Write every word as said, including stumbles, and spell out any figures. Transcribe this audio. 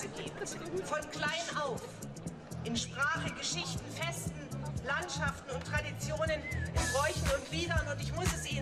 Straße geht. Von klein auf. In Sprache, Geschichten, Festen, Landschaften und Traditionen, in Bräuchen und Liedern. Und ich muss es Ihnen